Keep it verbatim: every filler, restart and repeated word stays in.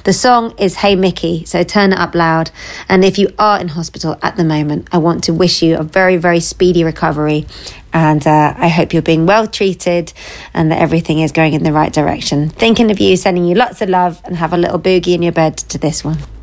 The song is Hey Mickey, so turn it up loud. And if you are in hospital at the moment, I want to wish you a very, very speedy recovery. And uh, I hope you're being well treated and that everything is going in the right direction. Thinking of you, sending you lots of love, and have a little boogie in your bed to this one.